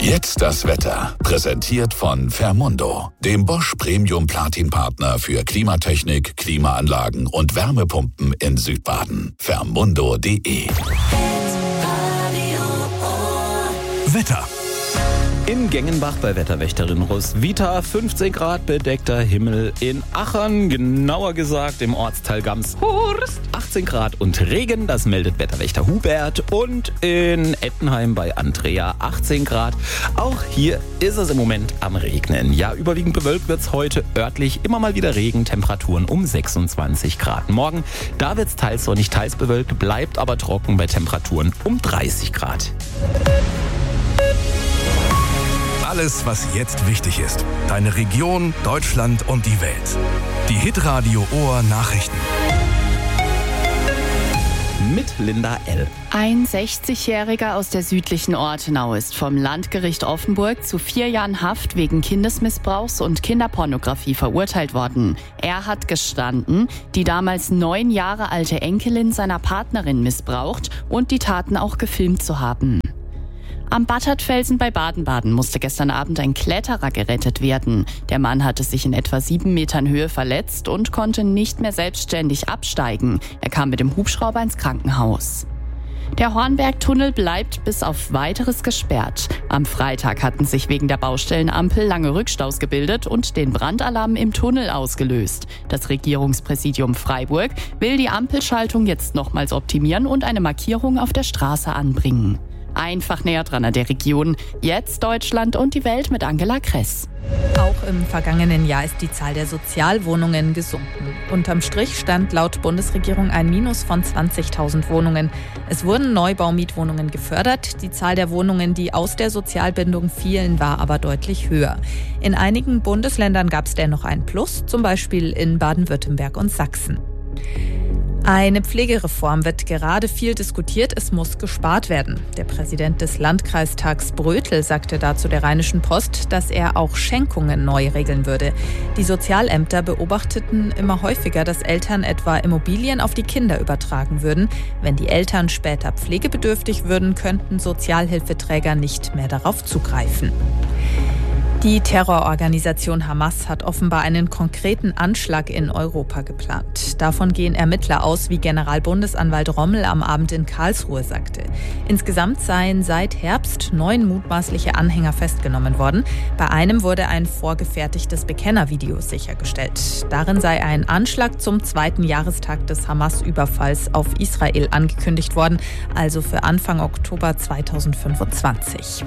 Jetzt das Wetter. Präsentiert von Fermundo, dem Bosch Premium Platin Partner für Klimatechnik, Klimaanlagen und Wärmepumpen in Südbaden. Fermundo.de. Wetter. In Gengenbach bei Wetterwächterin Roswitha 15 Grad bedeckter Himmel, in Achern, genauer gesagt im Ortsteil Gamshorst 18 Grad und Regen, das meldet Wetterwächter Hubert, und in Ettenheim bei Andrea 18 Grad. Auch hier ist es im Moment am Regnen. Ja, überwiegend bewölkt wird es heute, örtlich immer mal wieder Regen, Temperaturen um 26 Grad. Morgen, da wird es teils sonnig, teils bewölkt, bleibt aber trocken bei Temperaturen um 30 Grad. Alles, was jetzt wichtig ist. Deine Region, Deutschland und die Welt. Die Hitradio Ohr Nachrichten. Mit Linda L. Ein 60-Jähriger aus der südlichen Ortenau ist vom Landgericht Offenburg zu 4 Jahren Haft wegen Kindesmissbrauchs und Kinderpornografie verurteilt worden. Er hat gestanden, die damals 9 Jahre alte Enkelin seiner Partnerin missbraucht und die Taten auch gefilmt zu haben. Am Battertfelsen bei Baden-Baden musste gestern Abend ein Kletterer gerettet werden. Der Mann hatte sich in etwa 7 Metern Höhe verletzt und konnte nicht mehr selbstständig absteigen. Er kam mit dem Hubschrauber ins Krankenhaus. Der Hornbergtunnel bleibt bis auf Weiteres gesperrt. Am Freitag hatten sich wegen der Baustellenampel lange Rückstaus gebildet und den Brandalarm im Tunnel ausgelöst. Das Regierungspräsidium Freiburg will die Ampelschaltung jetzt nochmals optimieren und eine Markierung auf der Straße anbringen. Einfach näher dran an der Region. Jetzt Deutschland und die Welt mit Angela Kress. Auch im vergangenen Jahr ist die Zahl der Sozialwohnungen gesunken. Unterm Strich stand laut Bundesregierung ein Minus von 20.000 Wohnungen. Es wurden Neubaumietwohnungen gefördert. Die Zahl der Wohnungen, die aus der Sozialbindung fielen, war aber deutlich höher. In einigen Bundesländern gab es dennoch ein Plus, zum Beispiel in Baden-Württemberg und Sachsen. Eine Pflegereform wird gerade viel diskutiert, es muss gespart werden. Der Präsident des Landkreistags Brötel sagte dazu der Rheinischen Post, dass er auch Schenkungen neu regeln würde. Die Sozialämter beobachteten immer häufiger, dass Eltern etwa Immobilien auf die Kinder übertragen würden. Wenn die Eltern später pflegebedürftig würden, könnten Sozialhilfeträger nicht mehr darauf zugreifen. Die Terrororganisation Hamas hat offenbar einen konkreten Anschlag in Europa geplant. Davon gehen Ermittler aus, wie Generalbundesanwalt Rommel am Abend in Karlsruhe sagte. Insgesamt seien seit Herbst 9 mutmaßliche Anhänger festgenommen worden. Bei einem wurde ein vorgefertigtes Bekennervideo sichergestellt. Darin sei ein Anschlag zum 2. Jahrestag des Hamas-Überfalls auf Israel angekündigt worden, also für Anfang Oktober 2025.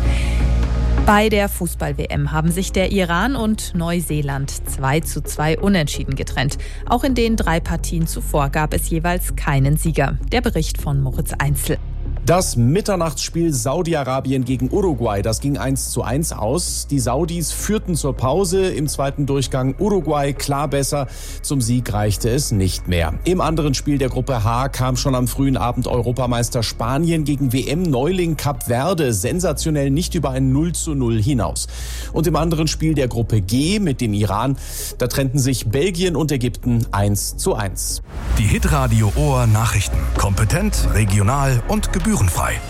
Bei der Fußball-WM haben sich der Iran und Neuseeland 2:2 unentschieden getrennt. Auch in den 3 Partien zuvor gab es jeweils keinen Sieger. Der Bericht von Moritz Einzel. Das Mitternachtsspiel Saudi-Arabien gegen Uruguay, das ging 1:1 aus. Die Saudis führten zur Pause, im zweiten Durchgang Uruguay klar besser. Zum Sieg reichte es nicht mehr. Im anderen Spiel der Gruppe H kam schon am frühen Abend Europameister Spanien gegen WM-Neuling Kap Verde sensationell nicht über ein 0:0 hinaus. Und im anderen Spiel der Gruppe G mit dem Iran, da trennten sich Belgien und Ägypten 1:1. Die Hitradio Ohr Nachrichten. Kompetent, regional und gebührenfrei.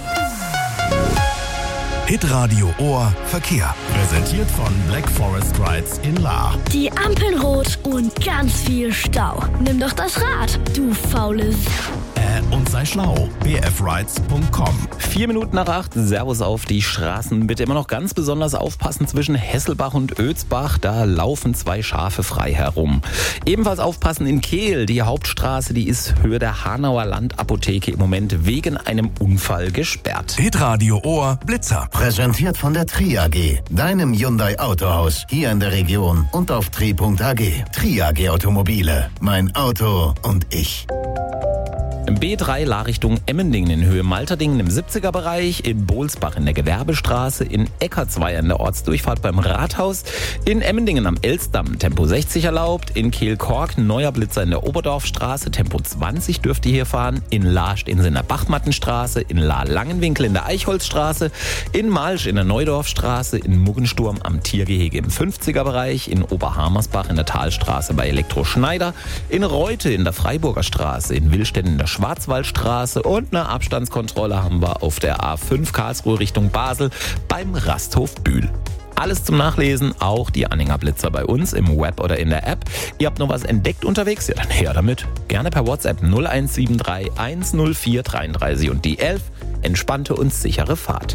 Hitradio Ohr Verkehr. Präsentiert von Black Forest Rides in Lahr. Die Ampeln rot und ganz viel Stau. Nimm doch das Rad, du faules. Und sei schlau. bfrides.com. 4 Minuten nach 8, Servus auf die Straßen. Bitte immer noch ganz besonders aufpassen zwischen Hesselbach und Özbach. Da laufen 2 Schafe frei herum. Ebenfalls aufpassen in Kehl. Die Hauptstraße, die ist Höhe der Hanauer Landapotheke im Moment wegen einem Unfall gesperrt. Hitradio Ohr Blitzer. Präsentiert von der Tri AG, deinem Hyundai Autohaus hier in der Region und auf tri.ag. Tri AG Automobile. Mein Auto und ich. B3 Lahr-Richtung Emmendingen in Höhe Malterdingen im 70er-Bereich, in Bohlsbach in der Gewerbestraße, in Eckartsweier in der Ortsdurchfahrt beim Rathaus, in Emmendingen am Elstdamm Tempo 60 erlaubt, in Kehl-Kork neuer Blitzer in der Oberdorfstraße, Tempo 20 dürft ihr hier fahren, in Lahr stehen sie in der Bachmattenstraße, in Lahr-Langenwinkel in der Eichholzstraße, in Malsch in der Neudorfstraße, in Muggensturm am Tiergehege im 50er-Bereich, in Oberhamersbach in der Talstraße bei Elektro Schneider, in Reute in der Freiburger Straße, in Willstetten in der Schwarzwaldstraße und eine Abstandskontrolle haben wir auf der A5 Karlsruhe Richtung Basel beim Rasthof Bühl. Alles zum Nachlesen, auch die Anhängerblitzer bei uns im Web oder in der App. Ihr habt noch was entdeckt unterwegs? Ja, dann her damit. Gerne per WhatsApp 0173 104 33 und die 11. Entspannte und sichere Fahrt.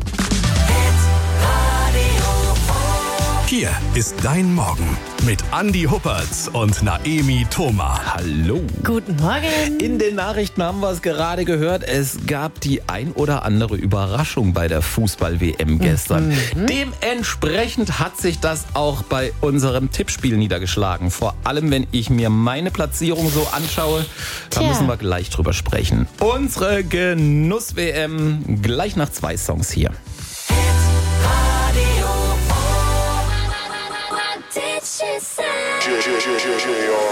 Hier ist dein Morgen mit Andi Huppertz und Naemi Thoma. Hallo. Guten Morgen. In den Nachrichten haben wir es gerade gehört. Es gab die ein oder andere Überraschung bei der Fußball-WM gestern. Dementsprechend hat sich das auch bei unserem Tippspiel niedergeschlagen. Vor allem, wenn ich mir meine Platzierung so anschaue, da müssen wir gleich drüber sprechen. Unsere Genuss-WM gleich nach 2 Songs hier. What did she say?